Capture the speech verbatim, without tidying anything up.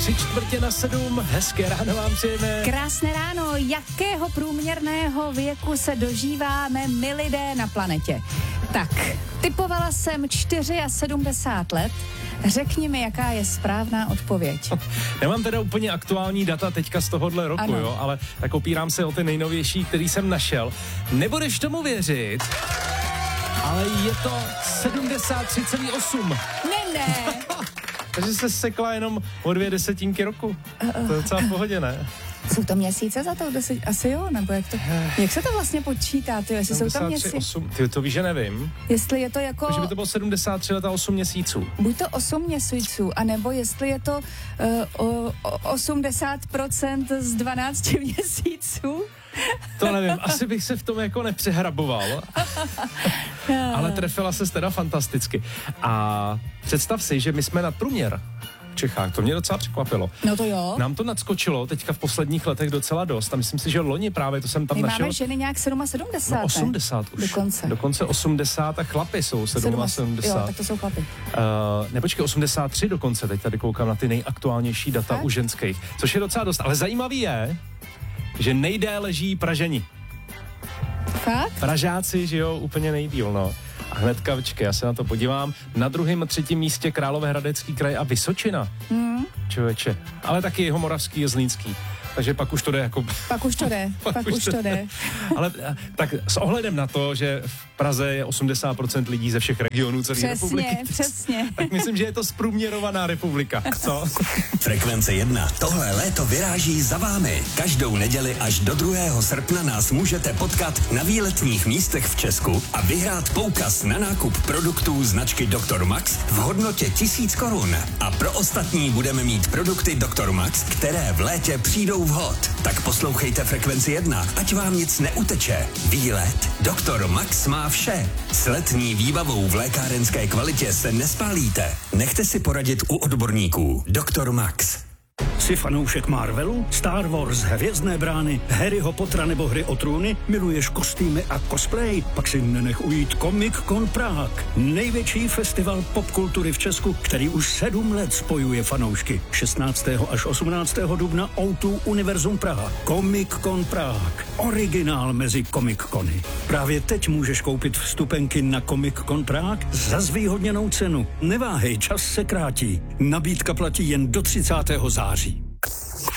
tři čtvrtě na sedm, hezké ráno vám přejeme. Krásné ráno, jakého průměrného věku se dožíváme my lidé na planetě? Tak, typovala jsem sedmdesát čtyři let, řekni mi, jaká je správná odpověď. Nemám teda úplně aktuální data teďka z tohohle roku, ano. jo, ale tak opírám se o ty nejnovější, který jsem našel. Nebudeš tomu věřit, ale je to sedmdesát tři celá osm. Ne, ne. Takže se sekla jenom o dvě desetinky roku. To je docela v pohodě, ne? Jsou to měsíce za to? Deset, asi jo, nebo jak to? Jak se to vlastně počítá, ty, jestli jsou tam měsíce? Ty to víš, že nevím. Jestli je to jako... Takže by to bylo sedmdesát tři let a osm měsíců. Buď to osm měsíců, anebo jestli je to uh, o, o osmdesát procent z dvanácti měsíců. To nevím, asi bych se v tom jako nepřehraboval. Ale trefila ses teda fantasticky. A představ si, že my jsme nadprůměr v Čechách, to mě docela překvapilo. No to jo. Nám to nadskočilo teďka v posledních letech docela dost a myslím si, že loni právě to jsem tam my našel. My máme ženy nějak sedmdesát sedm. No osmdesát už. Dokonce. Dokonce osmdesát a chlapy jsou sedmdesát. Jo, tak to jsou chlapy. Uh, nepočkej, osmdesát tři dokonce, teď tady koukám na ty nejaktuálnější data tak? u ženských, což je docela dost, ale zajímavý je, že nejdéle žijí Praženi. Fakt? Pražáci žijou úplně nejdýl, no. A hnedka, počkej, já se na to podívám. Na druhém a třetím místě Královéhradecký kraj a Vysočina. Mm. Člověče. Ale taky Jihomoravský a Zlínský. Takže pak už to jde jako... Pak už to jde, pak, pak už to jde. Ale tak s ohledem na to, že v Praze je osmdesát procent lidí ze všech regionů celé přesně, republiky. Přesně, tak myslím, že je to zprůměrovaná republika. Co? Frekvence jedna. Tohle léto vyráží za vámi. Každou neděli až do druhého srpna nás můžete potkat na výletních místech v Česku a vyhrát poukaz na nákup produktů značky doktor Max v hodnotě tisíc korun. A pro ostatní budeme mít produkty doktor Max, které v létě přijdou vhod. Tak poslouchejte Frekvenci jedna, ať vám nic neuteče. Výlet doktor Max má vše. S letní výbavou v lékárenské kvalitě se nespálíte. Nechte si poradit u odborníků. doktor Max. Jsi fanoušek Marvelu, Star Wars, Hvězdné brány, Harryho Pottera nebo Hry o trůny? Miluješ kostýmy a cosplay? Pak si nenech ujít Comic Con Prague. Největší festival popkultury v Česku, který už sedm let spojuje fanoušky. šestnáctého až osmnáctého dubna ó dva Univerzum Praha. Comic Con Prague. Originál mezi Comic Cony. Právě teď můžeš koupit vstupenky na Comic Con Prague za zvýhodněnou cenu. Neváhej, čas se krátí. Nabídka platí jen do třicátého září.